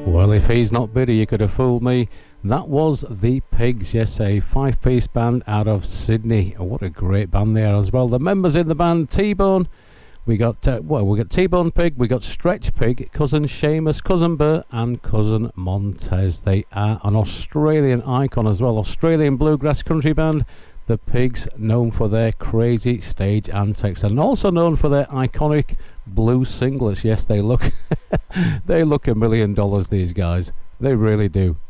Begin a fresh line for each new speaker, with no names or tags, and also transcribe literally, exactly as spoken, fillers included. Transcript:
Well, if he's not bitter, you could have fooled me. That was The Pigs, yes, a five-piece band out of Sydney. Oh, what a great band they are as well. The members in the band, T-Bone, we got, uh, well, we got T-Bone Pig, we got Stretch Pig, Cousin Seamus, Cousin Bert, and Cousin Montez. They are an Australian icon as well, Australian bluegrass country band. The Pigs, known for their crazy stage antics and also known for their iconic blue singlets. Yes, they look they look a million dollars, these guys. They really do.